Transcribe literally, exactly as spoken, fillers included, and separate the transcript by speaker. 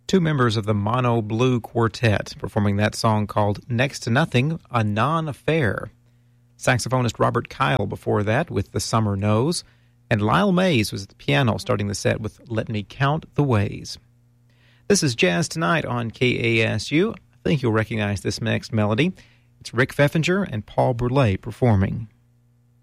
Speaker 1: two members of the Mono Blue Quartet performing that song called Next to Nothing, a Non-Affair. Saxophonist Robert Kyle before that with The Summer Knows, and Lyle Mays was at the piano starting the set with Let Me Count the Ways. This is Jazz Tonight on K A S U. I think you'll recognize this next melody. It's Rick Pfeffinger and Paul Bourlet performing.